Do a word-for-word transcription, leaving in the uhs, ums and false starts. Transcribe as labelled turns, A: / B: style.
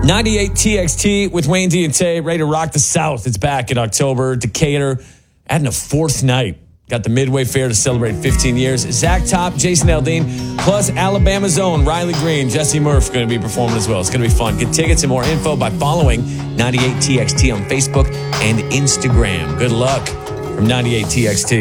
A: ninety-eight T X T with Wayne D and Tay, ready to rock the South. It's back in October. Decatur, adding a fourth night. Got the Midway Fair to celebrate fifteen years. Zach Top, Jason Aldean, plus Alabama's own Riley Green, Jesse Murph going to be performing as well. It's going to be fun. Get tickets and more info by following ninety-eight T X T on Facebook and Instagram. Good luck from ninety-eight T X T.